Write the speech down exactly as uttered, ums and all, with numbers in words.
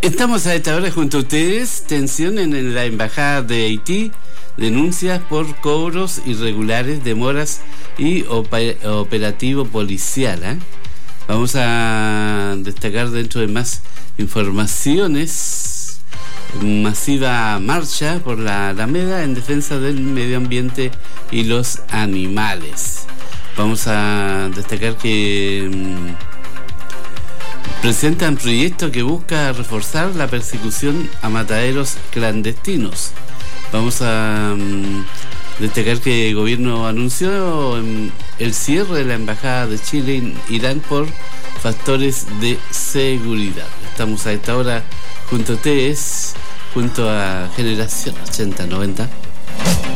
Estamos a esta hora junto a ustedes. Tensión en la Embajada de Haití. Denuncias por cobros irregulares, demoras y oper- operativo policial. ¿eh? Vamos a destacar dentro de más informaciones: masiva marcha por la Alameda en defensa del medio ambiente y los animales. Vamos a destacar que mmm, presentan proyecto que busca reforzar la persecución a mataderos clandestinos. Vamos a um, destacar que el gobierno anunció um, el cierre de la Embajada de Chile en Irán por factores de seguridad. Estamos a esta hora junto a ustedes, junto a Generación ochenta noventa.